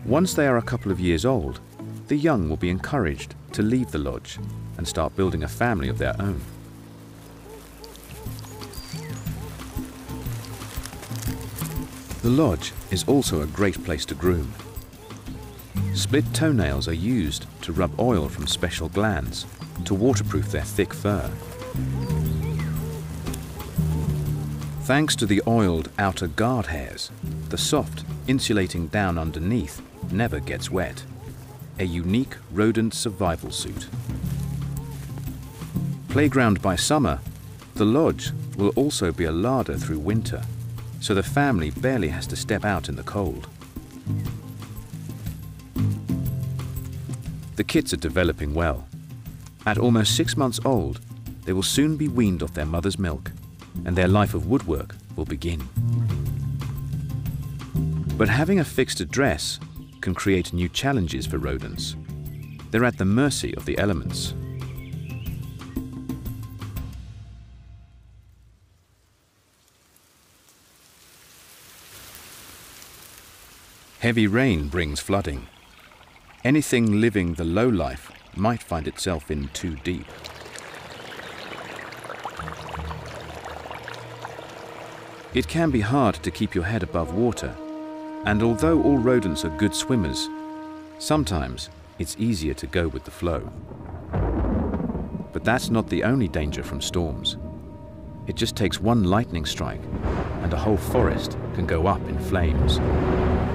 Once they are a couple of years old, the young will be encouraged to leave the lodge and start building a family of their own. The lodge is also a great place to groom. Split toenails are used to rub oil from special glands to waterproof their thick fur. Thanks to the oiled outer guard hairs, the soft, insulating down underneath never gets wet. A unique rodent survival suit. Playground by summer, the lodge will also be a larder through winter, so the family barely has to step out in the cold. The kits are developing well. At almost 6 months old, they will soon be weaned off their mother's milk, and their life of woodwork will begin. But having a fixed address can create new challenges for rodents. They're at the mercy of the elements. Heavy rain brings flooding. Anything living the low life might find itself in too deep. It can be hard to keep your head above water, and although all rodents are good swimmers, sometimes it's easier to go with the flow. But that's not the only danger from storms. It just takes one lightning strike, and a whole forest can go up in flames.